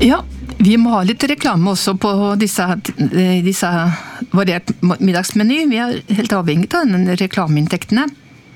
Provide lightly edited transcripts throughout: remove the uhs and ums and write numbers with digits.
Ja, vi må ha litt reklame også på disse variert middagsmeny. Vi er helt avhengig av denne reklameinntektene.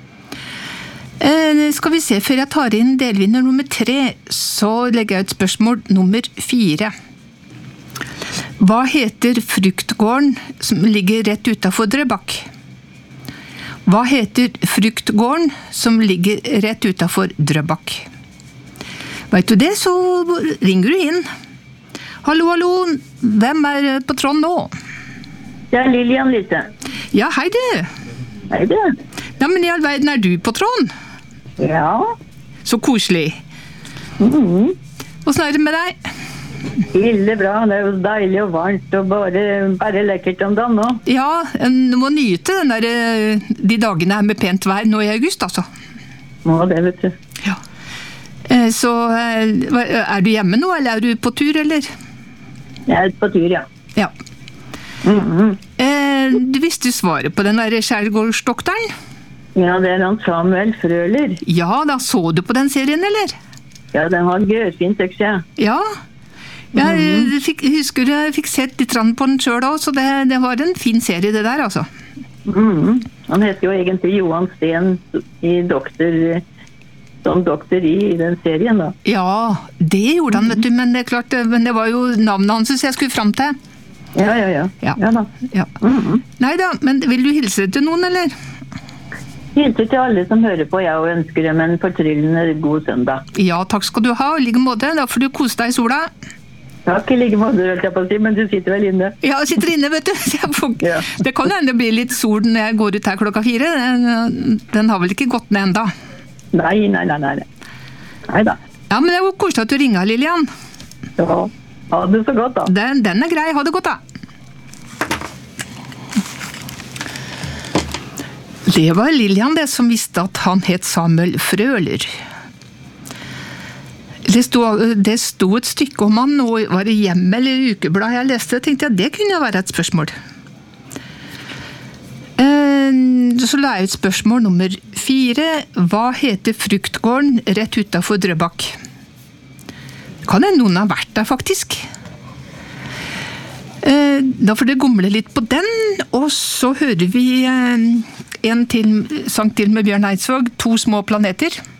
Skal vi se, før jeg tar inn delvinner nummer 3, så legger jeg ut spørsmål nummer 4. Hva heter fruktgården som ligger rett utenfor Drøbak? Hva heter fruktgården som ligger rett utenfor Drøbak? Vet du det, så ringer du inn. Hallo, hallo, hvem er på tråden nå? Det er Lilian Lise. Ja, hei du. Hei du. Ja, men i all verden er du på tråden? Ja. Så koselig. Hvordan er det med deg? Ille bra, det er jo deilig og varmt og bare lekkert om dagen nå. Ja, du må nyte de dagene her med pent vær nå i august, altså. Må det, vet du. Ja. Så er du hjemme nå, eller er du på tur, eller? Jeg er på tur, ja. Ja. Du visste svaret på den der skjærgårdsdokteren? Ja, det er han Samuel Frøler. Ja, da så du på den serien, eller? Ja, den var gøyfin, synes jeg. Ja, jeg husker jeg fikk sett litt på den selv også, så det var en fin serie det der, altså. Han heter jo egentlig Johan Sten som doktor i den serien, da. Ja, det gjorde han, vet du, men det er klart, men det var jo navnet hans jeg skulle frem til. Ja da. Ja. Neida, men vil du hilse til noen, eller? Hilser til alle som hører på, jeg og ønsker dem en fortryllende god søndag. Ja, takk skal du ha, i like måte, da får du kose deg i sola. Takk, i like måte, jeg på å si, men du sitter vel inne. Ja, jeg sitter inne, vet du. Det kan hende bli litt sol når jeg går ut her 4:00. Den har vel ikke gått ned enda. Nei. Neida. Ja, men det var koselig at du ringer, Lilian. Ja, ha det så godt da. Den er grei, ha det godt da. Det var Lilian det som visste at han het Samuel Frøler. Det sto et stykke om han, og var det Hjem eller Ukeblad jeg leste, tenkte jeg det kunne være et spørsmål. Så la jeg ut spørsmål nummer 4. Hva heter fruktgården rett utenfor Drøbak? Kan det noen ha vært der faktisk? Da får det gomle litt på den, og så hører vi en sang til med Bjørn Eidsvåg, 2 små planeter.